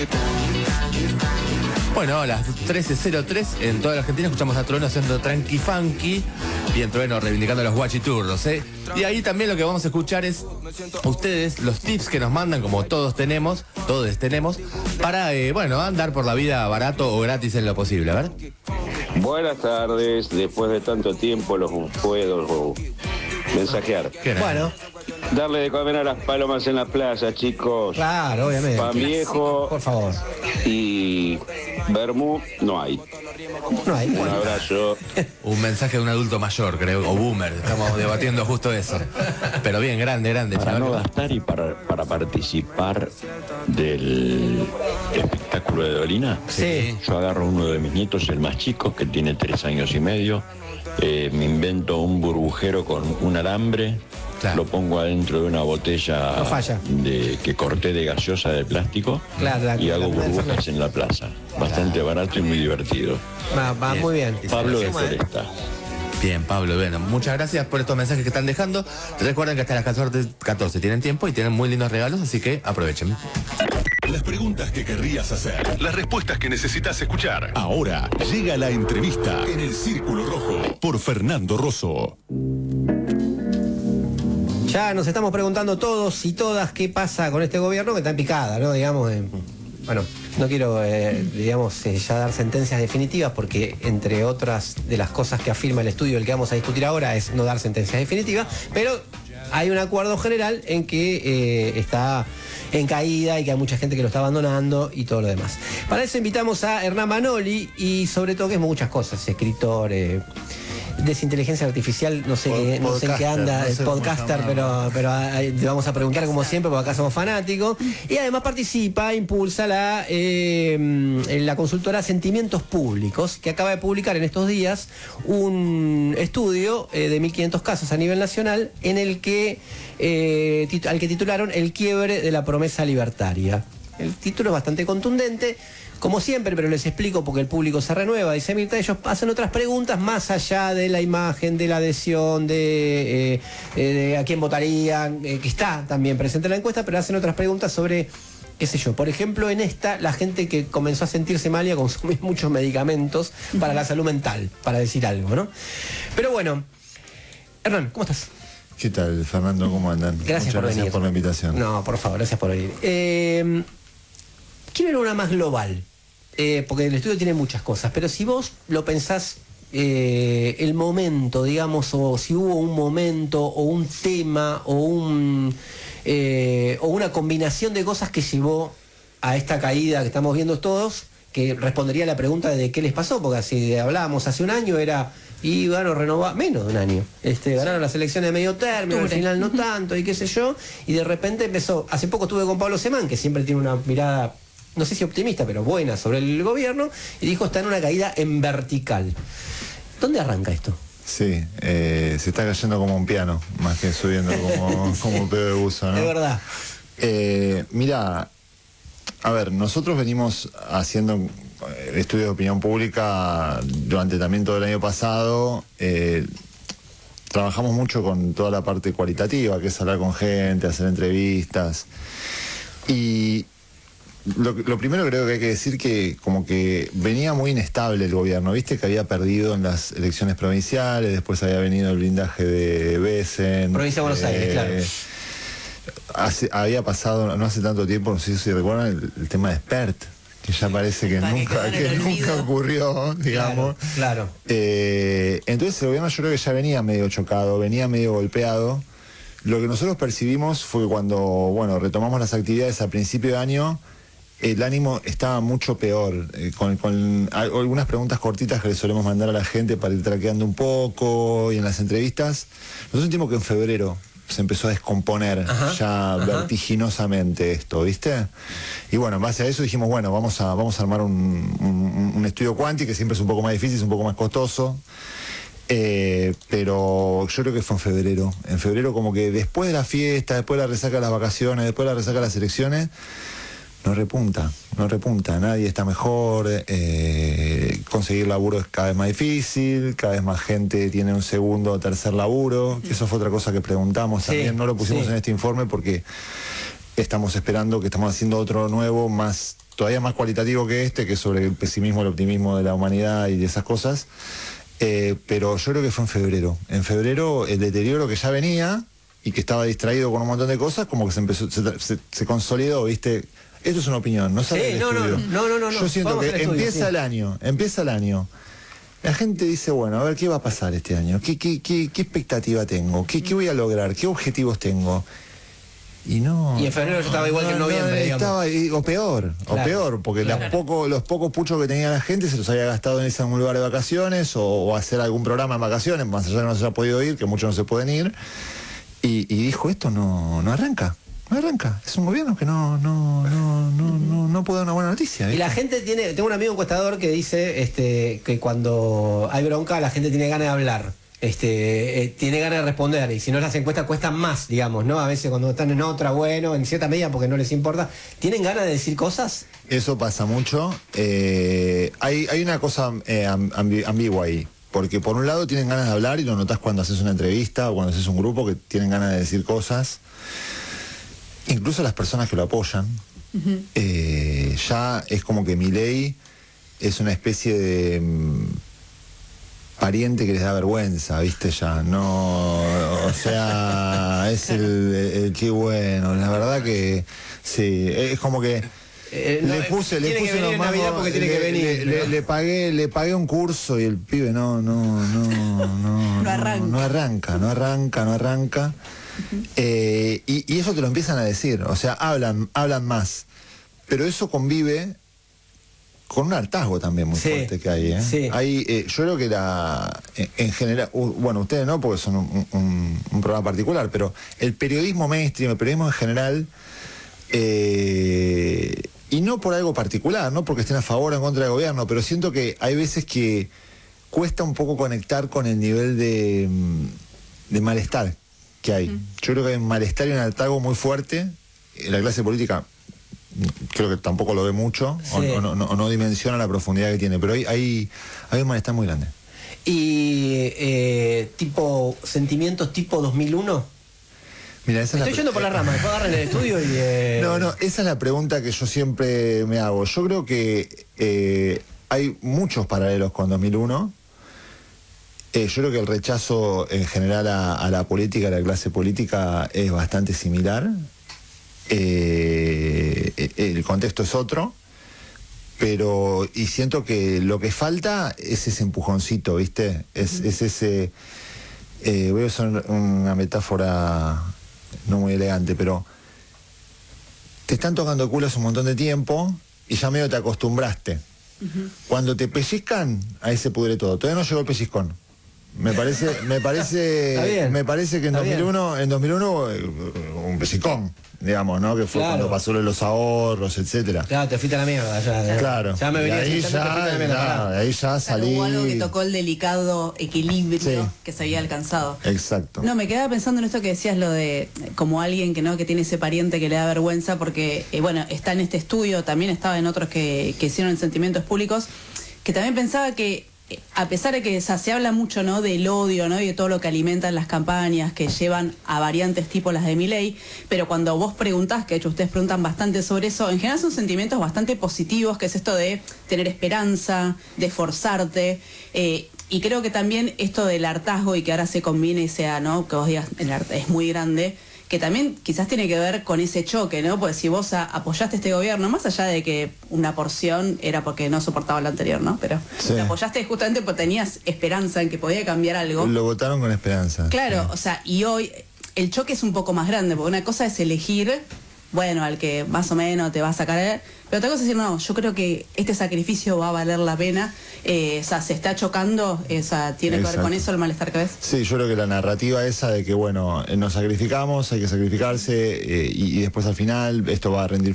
Bueno, a las 13:03 en toda la Argentina escuchamos a Trueno haciendo Tranqui Funky. Bien, Trueno reivindicando a los guachiturros, ¿eh? Y ahí también lo que vamos a escuchar es ustedes, los tips que nos mandan, como todos tenemos, para, andar por la vida barato o gratis en lo posible. A ver. Buenas tardes, después de tanto tiempo los puedo mensajear. Bueno. Darle de comer a las palomas en la playa, chicos. Claro, obviamente. Pan viejo. Por favor. Y vermú no hay. No hay. Un abrazo. Un mensaje de un adulto mayor, creo, o boomer. Estamos debatiendo justo eso. Pero bien, grande. Para no gastar y para participar del espectáculo de Dolina, Sí. yo agarro uno de mis nietos, el más chico, que tiene 3 años y medio. Me invento un burbujero con un alambre. Claro. Lo pongo adentro de una botella No falla. que corté de gaseosa de plástico. Claro, y hago la burbujas en la plaza. Bastante barato y muy divertido. Va muy bien. Pablo de Suma, ¿eh? Floresta. Bien, Pablo, bueno, muchas gracias por estos mensajes que están dejando. Recuerden que hasta las 14 tienen tiempo y tienen muy lindos regalos, así que aprovechen. Las preguntas que querrías hacer, las respuestas que necesitas escuchar. Ahora llega la entrevista en el Círculo Rojo por Fernando Rosso. Ya nos estamos preguntando todos y todas qué pasa con este gobierno que está en picada, ¿no? Digamos, bueno, no quiero, ya dar sentencias definitivas porque entre otras de las cosas que afirma el estudio del que vamos a discutir ahora es no dar sentencias definitivas, pero hay un acuerdo general en que está en caída y que hay mucha gente que lo está abandonando y todo lo demás. Para eso invitamos a Hernán Manoli y sobre todo que es muchas cosas, escritor, desinteligencia artificial, no sé en qué anda, el podcaster, pero le vamos a preguntar como siempre, porque acá somos fanáticos. Y además impulsa la consultora Sentimientos Públicos, que acaba de publicar en estos días un estudio de 1.500 casos a nivel nacional, en el que al que titularon El quiebre de la promesa libertaria. El título es bastante contundente, como siempre, pero les explico porque el público se renueva. Dice Mirta, ellos hacen otras preguntas más allá de la imagen, de la adhesión, de a quién votarían, que está también presente en la encuesta, pero hacen otras preguntas sobre, qué sé yo, por ejemplo, en esta, la gente que comenzó a sentirse mal y a consumir muchos medicamentos para la salud mental, para decir algo, ¿no? Pero bueno, Hernán, ¿cómo estás? ¿Qué tal, Fernando? ¿Cómo andan? Gracias por venir. Gracias por la invitación. No, por favor, gracias por venir. Quiero ir a una más global, porque el estudio tiene muchas cosas, pero si vos lo pensás, el momento, digamos, o si hubo un momento, o un tema, o una combinación de cosas que llevó a esta caída que estamos viendo todos, que respondería a la pregunta de qué les pasó, porque si hablábamos hace un año era... Y bueno, renovar menos de un año. Ganaron las elecciones de medio término, al final no tanto, y qué sé yo. Y de repente empezó. Hace poco estuve con Pablo Semán, que siempre tiene una mirada, no sé si optimista, pero buena sobre el gobierno, y dijo está en una caída en vertical. ¿Dónde arranca esto? Sí, se está cayendo como un piano, más que subiendo como un pedo de buzo, ¿no? Es verdad. Mira, a ver, nosotros venimos haciendo estudios de opinión pública durante también todo el año pasado. Trabajamos mucho con toda la parte cualitativa, que es hablar con gente, hacer entrevistas. Y lo primero creo que hay que decir que como que venía muy inestable el gobierno, viste que había perdido en las elecciones provinciales, después había venido el blindaje de Besen. Provincia de Buenos Aires, claro. Había pasado no hace tanto tiempo, no sé si recuerdan, el tema de Spert, que ya parece que nunca ocurrió, digamos. Claro. Entonces el gobierno yo creo que ya venía medio chocado, venía medio golpeado. Lo que nosotros percibimos fue que cuando, retomamos las actividades a principio de año, el ánimo estaba mucho peor, con algunas preguntas cortitas que le solemos mandar a la gente para ir traqueando un poco, y en las entrevistas, nosotros sentimos que en febrero se empezó a descomponer vertiginosamente esto, ¿viste? Y bueno, en base a eso dijimos, bueno, vamos a armar un estudio cuántico, que siempre es un poco más difícil, es un poco más costoso, pero yo creo que fue en febrero. En febrero, como que después de la fiesta, después de la resaca de las vacaciones, después de la resaca de las elecciones, no repunta, nadie está mejor, conseguir laburo es cada vez más difícil, cada vez más gente tiene un segundo o tercer laburo, que eso fue otra cosa que preguntamos también, no lo pusimos en este informe porque estamos esperando que estamos haciendo otro nuevo, más todavía más cualitativo que este, que es sobre el pesimismo, el optimismo de la humanidad y de esas cosas. Pero yo creo que fue en febrero. En febrero el deterioro que ya venía y que estaba distraído con un montón de cosas, como que se consolidó, ¿viste? Esto es una opinión, no sabe el estudio. No. Yo siento que empieza el año. La gente dice, bueno, a ver, ¿qué va a pasar este año? ¿Qué expectativa tengo? ¿Qué voy a lograr? ¿Qué objetivos tengo? Y en febrero yo estaba igual que en noviembre, estaba, o peor, porque los pocos puchos que tenía la gente se los había gastado en irse a un lugar de vacaciones o hacer algún programa en vacaciones, más allá de que no se haya podido ir, que muchos no se pueden ir. Y dijo, esto no arranca. No arranca, es un gobierno que no puede dar una buena noticia. ¿Viste? Y la gente tengo un amigo encuestador que dice que cuando hay bronca la gente tiene ganas de hablar, tiene ganas de responder, y si no las encuestas cuestan más, digamos, ¿no? A veces cuando están en otra, bueno, en cierta medida porque no les importa, ¿tienen ganas de decir cosas? Eso pasa mucho. Hay una cosa ambigua ahí. Porque por un lado tienen ganas de hablar y lo notás cuando haces una entrevista o cuando haces un grupo que tienen ganas de decir cosas. Incluso las personas que lo apoyan, ya es como que Milei es una especie de pariente que les da vergüenza, ¿viste? Ya, no, o sea, es el qué bueno, la verdad que sí, es como que le puse unos mangos, porque tiene que venir. Le pagué un curso y el pibe no arranca. Y eso te lo empiezan a decir, o sea, hablan más, pero eso convive con un hartazgo también muy fuerte que hay, ¿eh? Sí. Yo creo que en general, bueno, ustedes no, porque son un programa particular, pero el periodismo mainstream, el periodismo en general, y no por algo particular, no porque estén a favor o en contra del gobierno, pero siento que hay veces que cuesta un poco conectar con el nivel de malestar que hay. Yo creo que hay un malestar y un hartazgo muy fuerte. La clase política creo que tampoco lo ve mucho, sí, o no dimensiona la profundidad que tiene, pero hay un malestar muy grande. ¿Y sentimientos tipo 2001? Mira, estoy yendo por la rama, después agarren el estudio y... No, esa es la pregunta que yo siempre me hago. Yo creo que hay muchos paralelos con 2001. Yo creo que el rechazo en general a la política, a la clase política, es bastante similar. El contexto es otro, y siento que lo que falta es ese empujoncito, ¿viste? Es ese... voy a usar una metáfora no muy elegante, pero te están tocando el culo hace un montón de tiempo y ya medio te acostumbraste. Cuando te pellizcan, ahí se pudre todo. Todavía no llegó el pellizcón. Me parece que en 2001 un pellizcón, digamos, ¿no? Que fue cuando pasó los ahorros, etcétera. Claro, te fuiste a la mierda ya. Claro. Ya me venía ahí ya salí. Hubo algo que tocó el delicado equilibrio que se había alcanzado. Exacto. No, me quedaba pensando en esto que decías, lo de como alguien que tiene ese pariente que le da vergüenza, porque está en este estudio, también estaba en otros que hicieron Sentimientos Públicos, que también pensaba que a pesar de que se habla mucho, ¿no?, del odio, ¿no?, y de todo lo que alimentan las campañas que llevan a variantes tipo las de Milei, pero cuando vos preguntás, que de hecho ustedes preguntan bastante sobre eso, en general son sentimientos bastante positivos, que es esto de tener esperanza, de esforzarte, y creo que también esto del hartazgo, y que ahora se combine y sea, ¿no?, que vos digas, el hartazgo es muy grande, que también quizás tiene que ver con ese choque, ¿no? Porque si vos apoyaste este gobierno, más allá de que una porción era porque no soportaba lo anterior, ¿no? Pero sí, te apoyaste justamente porque tenías esperanza en que podía cambiar algo. Lo votaron con esperanza. Claro, sí. O sea, y hoy el choque es un poco más grande, porque una cosa es elegir, al que más o menos te va a sacar, pero otra cosa es decir, no, yo creo que este sacrificio va a valer la pena, se está chocando, tiene que ver con eso el malestar que ves. Sí, yo creo que la narrativa esa de que, nos sacrificamos, hay que sacrificarse, y después al final esto va a rendir